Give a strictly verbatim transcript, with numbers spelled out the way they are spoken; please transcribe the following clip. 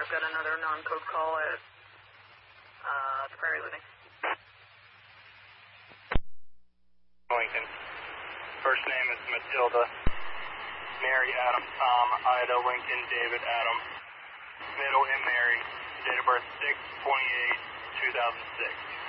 I've got another non-code call at uh, the Prairie Living. Lincoln. First name is Matilda. Mary, Adam, Tom, Ida, Lincoln, David, Adam. Middle and Mary. Date of birth six twenty-eight two thousand six.